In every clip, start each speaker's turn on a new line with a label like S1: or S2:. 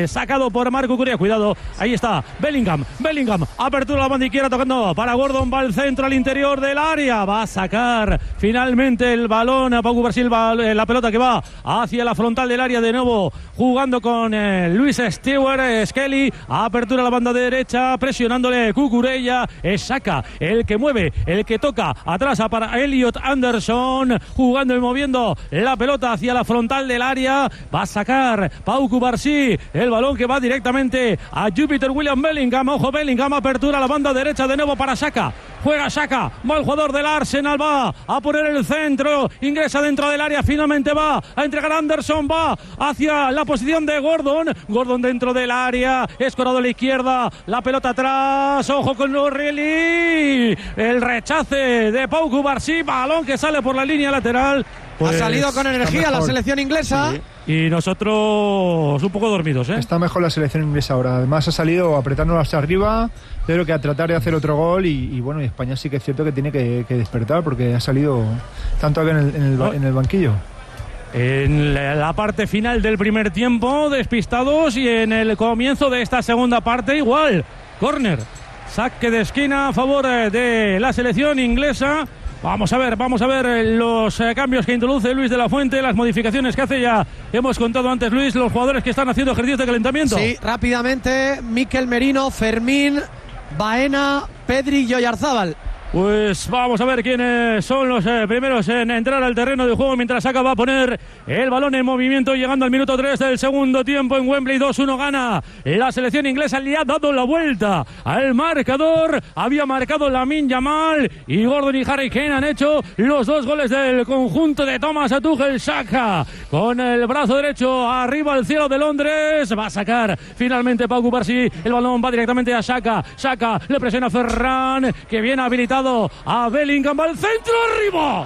S1: sacado por Marc Cucurella. Cuidado, ahí está Bellingham, apertura la banda izquierda tocando para Gordon, va al centro, al interior del área, va a sacar finalmente el balón a Pau Cubarsí, la pelota que va hacia la frontal del área, de nuevo jugando con Luis Stewart, Skelly, apertura a la banda derecha, presionándole Cucurella, es Xhaka el que mueve, el que toca atrás para Elliot Anderson, jugando y moviendo la pelota hacia la frontal del área, va a sacar Pau Cubarsí el balón que va directamente a Jupiter William Bellingham. Ojo, Bellingham, apertura a la banda derecha de nuevo para Xhaka, juega Xhaka, va el jugador del Arsenal, va a poner el centro, ingresa dentro del área, finalmente va a entregar a Anderson, va hacia la posición de Gordon dentro del área, escorado a la izquierda, la pelota atrás, ojo con O'Reilly, el rechace de Pau Cubarsí, balón que sale por la línea lateral.
S2: Pues ha salido con energía la selección inglesa.
S1: Sí. Y nosotros un poco dormidos, ¿eh?
S3: Está mejor la selección inglesa ahora. Además ha salido apretándonos hasta arriba. Creo que a tratar de hacer otro gol. Y bueno, España sí que es cierto que tiene que despertar, porque ha salido tanto acá en el banquillo.
S1: En la parte final del primer tiempo, despistados, y en el comienzo de esta segunda parte igual. Córner, saque de esquina a favor de la selección inglesa. Vamos a ver los cambios que introduce Luis de la Fuente, las modificaciones que hace. Ya hemos contado antes, Luis, los jugadores que están haciendo ejercicios de calentamiento.
S2: Sí, rápidamente, Mikel Merino, Fermín, Baena, Pedri y Oyarzábal.
S1: Pues vamos a ver quiénes son los primeros en entrar al terreno de juego, mientras Xhaka va a poner el balón en movimiento, llegando al minuto 3 del segundo tiempo en Wembley. 2-1 gana la selección inglesa, le ha dado la vuelta al marcador. Había marcado Lamine Yamal, y Gordon y Harry Kane han hecho los dos goles del conjunto de Thomas Tuchel. Xhaka con el brazo derecho arriba al cielo de Londres, va a sacar finalmente Pau Cubarsí, el balón va directamente a Xhaka, le presiona a Ferran, que viene habilitado a Bellingham, va al centro, arriba.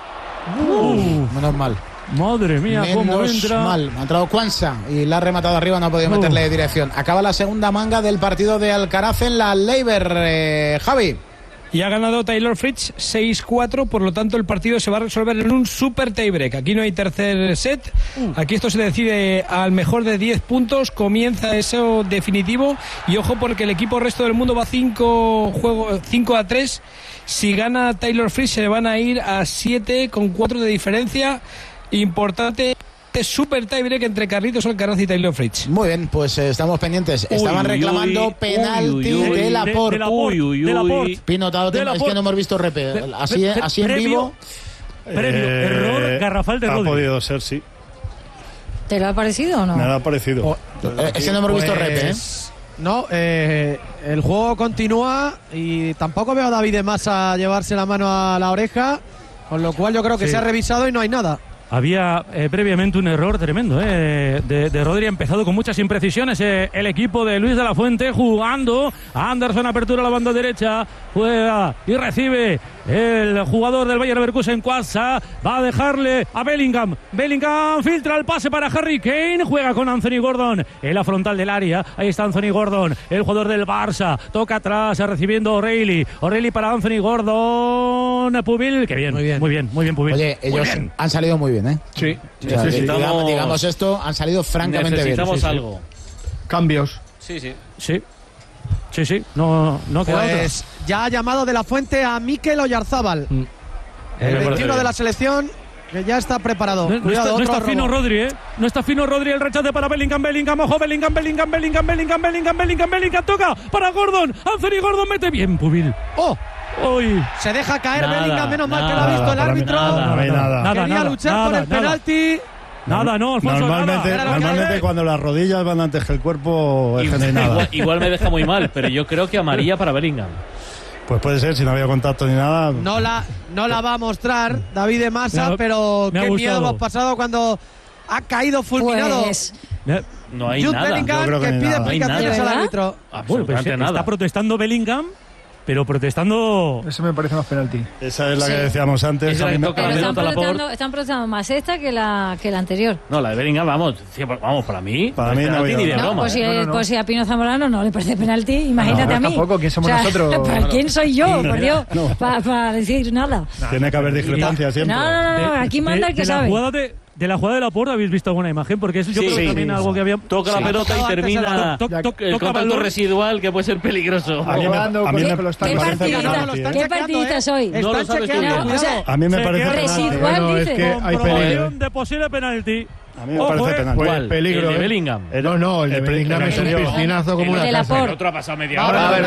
S4: Menos mal.
S1: Madre mía, cómo entra.
S4: Mal. Ha entrado Kwanza y la ha rematado arriba, no ha podido meterle dirección. Acaba la segunda manga del partido de Alcaraz en la Leiber, Javi.
S5: Y ha ganado Taylor Fritz 6-4, por lo tanto el partido se va a resolver en un super tiebreak. Aquí no hay tercer set, aquí esto se decide al mejor de 10 puntos, comienza eso definitivo, y ojo porque el equipo resto del mundo va 5-3, si gana Taylor Fritz se van a ir a 7 con 4 de diferencia, importante. Super tiebreak entre Carlitos Alcaraz y Taylor Fritz.
S4: Muy bien, pues estamos pendientes. Estaban reclamando penalti de Laporte. Pinotado, es que no hemos visto repe. Así en vivo.
S1: Error garrafal de Rodri.
S6: Ha podido ser, sí.
S7: ¿Te lo ha parecido o no?
S6: Me lo ha parecido.
S4: Ese no hemos visto repe, ¿eh?
S2: No, el juego continúa y tampoco veo a David de Massa llevarse la mano a la oreja, con lo cual yo creo que se ha revisado y no hay nada.
S1: Había previamente un error tremendo de Rodri. Ha empezado con muchas imprecisiones el equipo de Luis de la Fuente, jugando. Anderson, apertura a la banda derecha, juega y recibe el jugador del Bayer Leverkusen, Kwanza, va a dejarle a Bellingham, filtra el pase para Harry Kane, juega con Anthony Gordon en la frontal del área, ahí está Anthony Gordon, el jugador del Barça, toca atrás, recibiendo O'Reilly para Anthony Gordon, Pubil, que bien, muy bien Pubil.
S4: Oye, ellos han salido muy bien, ¿eh?
S6: Sí.
S4: O sea, digamos esto, han salido francamente bien.
S8: Necesitamos algo.
S3: Cambios.
S8: Sí.
S1: No queda
S2: pues
S1: otra.
S2: Ya ha llamado de la Fuente a Mikel Oyarzábal, el 21 de la selección, que ya está preparado.
S1: No está fino Rodri, ¿eh? No está fino Rodri, el rechace para Bellingham, ojo, Bellingham, toca para Gordon, Anthony Gordon mete bien, Pubil. Hoy
S2: se deja caer Bellingham, menos mal que lo ha visto el árbitro.
S6: Nada.
S2: Quería luchar por el penalti.
S1: Alfonso.
S6: Normalmente cuando las rodillas van antes que el cuerpo, es que no hay nada.
S8: Igual me deja muy mal, pero yo creo que amarilla para Bellingham.
S6: Pues puede ser, si no había contacto ni nada.
S2: No la va a mostrar David de Massa, pero qué miedo hemos pasado cuando ha caído fulminado.
S8: No hay
S2: Jude
S8: nada.
S2: Bellingham, que pide explicaciones al árbitro.
S8: Absolutamente nada.
S1: Está protestando Bellingham, pero protestando.
S3: Eso me parece más penalti.
S6: Esa es la que decíamos antes.
S7: Están protestando más esta que la anterior.
S8: No, la de Bellingham, vamos, para mí.
S6: Para mí no
S8: ni de broma.
S7: Pues si a Pino Zamorano no le parece penalti, imagínate a mí.
S3: Tampoco, ¿quién somos nosotros?
S7: ¿Quién soy yo, por Dios? Para decir nada.
S6: Tiene que haber discrepancias siempre.
S7: No, aquí manda el que sabe.
S1: de la jugada de Laporte habéis visto alguna imagen, porque es yo creo que también algo que había.
S8: Toca la pelota y termina el contacto residual que puede ser peligroso.
S7: ¿Qué partidista soy?
S8: No lo sabes tú bien.
S6: A mí me parece
S7: residual,
S6: es que hay peligro.
S1: De posible penalti.
S6: A mí me parece penalti.
S8: ¿Cuál?
S6: Peligro.
S8: El de Bellingham.
S6: No, el de Bellingham es un piscinazo como una casa.
S8: El otro ha pasado media hora.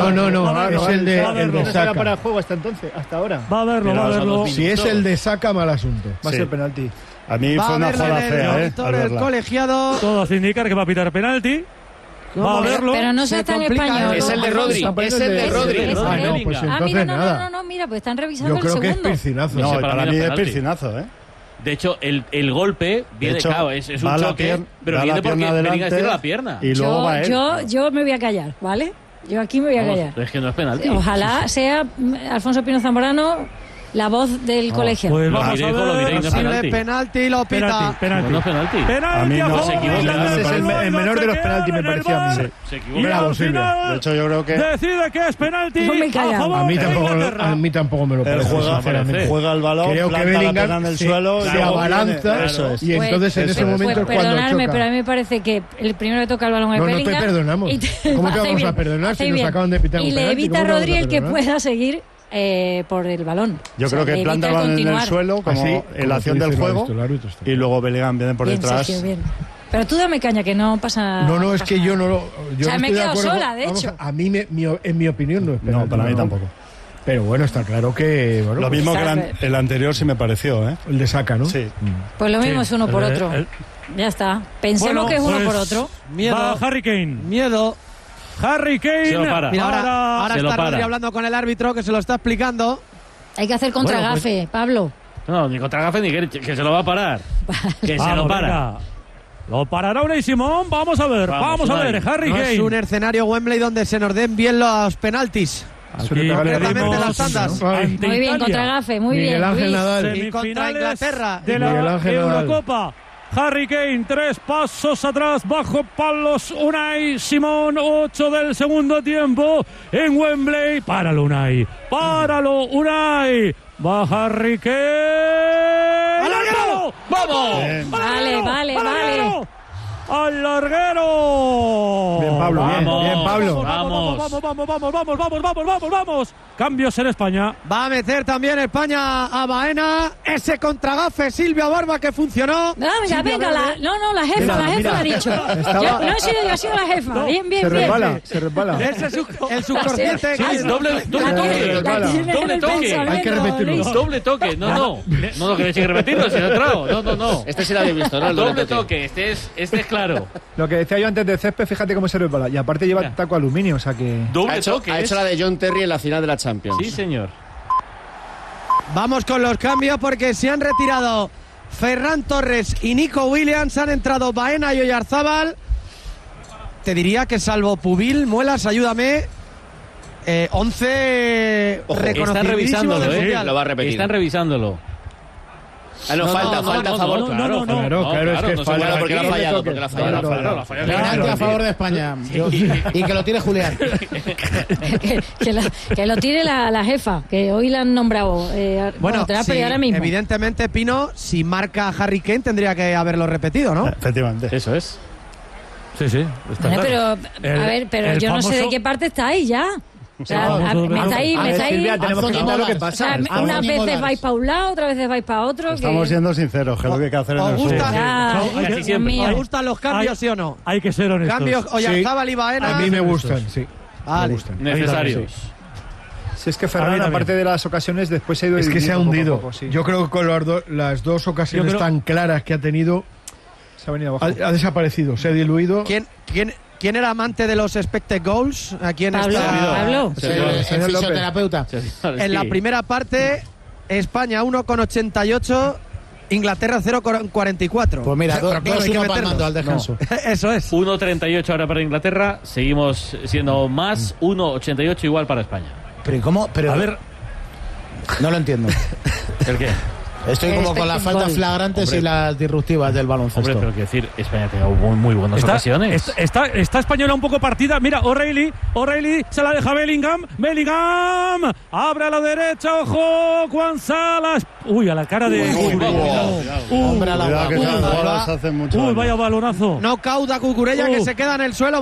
S6: No, es el de Saka.
S3: Para el juego hasta entonces, hasta ahora.
S1: Va a verlo.
S6: Si es el de Saka, mal asunto.
S3: Va a ser penalti.
S6: A mí fue una jugada fea,
S2: el colegiado.
S1: Todos indican que va a pitar penalti. Va a verlo.
S7: Pero no sea tan español.
S4: Es el de Rodri. Es el de Rodri.
S6: Pues entonces nada.
S7: No, mira, pues están revisando
S6: Yo creo
S7: el
S6: que es
S7: segundo.
S6: piscinazo.
S8: No,
S6: Para mí es piscinazo, ¿eh?
S8: De hecho, el golpe viene,
S6: hecho,
S8: claro, es un choque, pero viene porque Bellingham estira la pierna.
S6: Y luego va él.
S7: Yo me voy a callar, ¿vale? Yo aquí me voy a callar.
S8: Es que no es penalti.
S7: Ojalá sea Alfonso Pino Zamorano la voz del colegiado.
S1: Pues
S8: Lo
S1: vamos
S8: diré,
S1: a ver.
S8: lo diré, no es penalti.
S2: Penalti lo pita.
S1: Penalti.
S8: No es penalti.
S1: Penalti.
S6: A mí no
S1: favor
S6: se equivoca,
S1: del
S6: ese es el
S1: Barcelona,
S3: menor de los
S1: se
S3: penaltis, me
S1: queda en el
S3: parecía a mí.
S1: VAR.
S8: Se
S1: Y
S8: equivoca.
S1: al
S6: posible.
S1: final
S6: De hecho, yo creo que
S1: decide que es penalti.
S7: No me callo.
S1: A favor
S6: a mí
S1: de Inglaterra.
S6: tampoco me lo parece.
S8: sinceramente.
S6: Juega el balón, creo que Bellingham en el suelo, se abalanza y entonces en ese momento es cuando
S7: perdonadme,
S6: choca.
S7: pero a mí me parece que el primero que toca el balón es
S6: No te
S7: Bellingham.
S6: perdonamos. ¿Cómo te vamos a perdonar si nos acaban de pitar un
S7: Y le
S6: penalti?
S7: evita a
S6: ¿Cómo te vamos a
S7: Rodri el que
S6: perdonar?
S7: pueda seguir por el balón.
S6: Yo
S7: O sea,
S6: creo que
S7: le
S6: planta el
S7: evita
S6: balón en el
S7: continuar.
S6: suelo como en la acción del juego y luego Bellingham viene por
S7: Bien,
S6: detrás.
S7: Sergio, bien. Pero tú dame caña, que no pasa.
S6: No, es que yo no lo. Yo
S7: O sea,
S6: no
S7: me he
S6: estoy de
S7: quedado
S6: acuerdo
S7: sola, de
S6: vamos,
S7: hecho.
S6: a mí, en mi opinión, no es penalti.
S3: No, para mí tampoco.
S6: Pero bueno, está claro que. Bueno,
S9: Lo mismo que el anterior sí me pareció, ¿eh?
S6: El de Saka, ¿no?
S9: Sí.
S7: Pues lo mismo es uno por otro. Ya está. Pensemos que es uno por otro.
S1: Va Harry Kane.
S2: Miedo.
S1: Harry Kane.
S8: Se lo para.
S2: Mira, ahora
S8: Se lo
S2: está Rodri
S8: para.
S2: hablando con el árbitro que se lo está explicando.
S7: Hay que hacer contragafe, Pablo.
S8: No, ni contra Gafe ni que se lo va a parar. Que se
S1: Vamos,
S8: lo para.
S1: venga. Lo parará Unai Simón. Vamos a ver. Vamos a ver. Harry
S2: No
S1: Kane.
S2: es un escenario Wembley donde se nos den bien los penaltis.
S1: Aquí
S2: Concretamente
S1: tenemos
S2: las tandas.
S1: ante
S7: Muy bien,
S1: Italia.
S7: contra Gafe, muy bien.
S6: Miguel Ángel
S7: Luis.
S6: Nadal.
S2: Y contra Inglaterra.
S1: de
S6: Miguel
S1: la
S6: Ángel Nadal.
S1: Eurocopa. Harry Kane, 3 pasos atrás, bajo palos Unai Simón, 8 del segundo tiempo en Wembley. Páralo, Unai. Páralo, Unai. Va Harry Kane. ¡Al larguero! ¡Vamos!
S7: Vale.
S1: ¡Al larguero!
S3: Bien, Pablo, bien, Pablo.
S1: Vamos. Cambios en España.
S2: Va a meter también España a Baena. Ese contragafe Silvia Barba que funcionó.
S7: No, venga, la jefa lo ha dicho. No he sido yo, ha sido la jefa. Bien.
S3: Se resbala.
S2: Ese es el subconsciente.
S8: Doble toque.
S6: Hay que repetirlo.
S8: Doble toque. No, que hay que repetirlo, si no entrado. No.
S4: Este sí lo habéis visto, ¿no? El
S8: Doble toque. Este es claro.
S3: Lo que decía yo antes de césped, fíjate cómo se resbala. Y aparte lleva taco aluminio, o sea que.
S8: Doble toque.
S4: Ha hecho la de John Terry en la final de la Champions.
S8: Sí, señor.
S2: Vamos con los cambios porque se han retirado Ferran Torres y Nico Williams. Han entrado Baena y Oyarzábal. Te diría que salvo Pubil, Muelas, ayúdame. 11 reconocibilísimos
S8: Están revisándolo,
S2: del Mundial.
S4: Lo va a repetir.
S8: Están revisándolo.
S4: Falta a favor.
S6: Claro, es que
S4: Bueno, porque lo ha fallado.
S6: Penalti a favor de España. Y que lo tire Julián.
S7: que lo tire la jefa, que hoy la han nombrado.
S2: Bueno,
S7: te la pedí ahora mismo.
S2: Evidentemente, Pino, si marca Harry Kane, tendría que haberlo repetido, ¿no?
S9: Efectivamente.
S8: Eso es.
S1: Sí, está claro.
S7: Pero yo no sé de qué parte estáis ya. O sea, me estáis.
S3: Silvia, tenemos que contar lo que pasa.
S7: O sea, unas veces vais para un lado, otras veces vais para otro.
S9: Estamos siendo sinceros, que es lo que hay que hacer en el
S2: gusta?
S9: fútbol.
S7: Ya, Dios mío.
S2: ¿Os gustan los cambios, sí o no?
S1: Hay que ser honestos.
S2: Cambios, Oyarzábal y Baena.
S6: A mí me gustan, sí.
S2: Vale.
S6: Me gustan.
S8: Necesarios.
S3: Si es que Ferran, aparte de las ocasiones, después se ha ido.
S6: Es que se ha hundido.
S3: Poco, sí.
S6: Yo creo que con las dos ocasiones tan claras que ha tenido,
S3: se ha venido abajo.
S6: ha desaparecido, se ha diluido.
S2: ¿Quién era amante de los expected goals? Aquí en
S7: Pablo.
S4: El fisioterapeuta.
S2: En la primera parte, España 1,88, Inglaterra 0,44.
S4: Pues mira,
S2: Pero claro, hay que
S4: 2-1
S2: meterlos.
S4: palmando al descanso.
S2: Eso es.
S8: 1.38 ahora para Inglaterra. Seguimos siendo más. 1.88 igual para España.
S4: Pero ¿cómo? Pero
S1: A ver.
S4: no lo entiendo.
S8: ¿El qué?
S4: Estoy como con las faltas flagrantes y las disruptivas del baloncesto.
S8: Hombre, pero quiero decir, España ha tenido muy buenas ocasiones.
S1: Está Española un poco partida. Mira, O'Reilly se la deja Bellingham. Abre a la derecha, ojo, Juan Salas. Uy, a la cara de...
S4: Hombre, a la
S1: vaya balonazo.
S2: No cauda Cucurella, que se queda en el suelo.